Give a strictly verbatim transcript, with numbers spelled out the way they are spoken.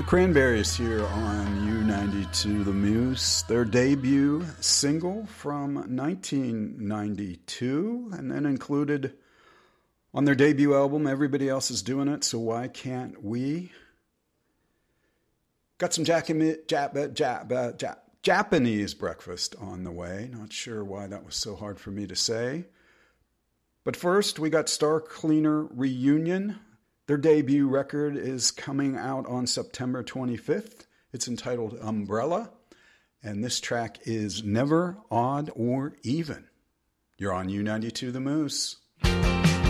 The Cranberries here on U ninety-two The Moose, their debut single from nineteen ninety-two, and then included on their debut album, Everybody Else Is Doing It, So Why Can't We? Got some Jack- Jap- Jap- Jap- Japanese breakfast on the way. Not sure why that was so hard for me to say. But first, we got Star Cleaner Reunion. Their debut record is coming out on September twenty-fifth. It's entitled Umbrella, and this track is Never Odd or Even. You're on U ninety-two The Moose.